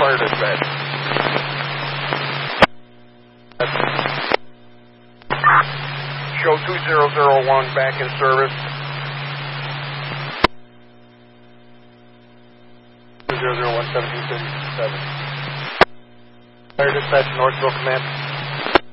Fire dispatch. Show 2001 back in service. 2001 1737. Fire dispatch, Northville Command.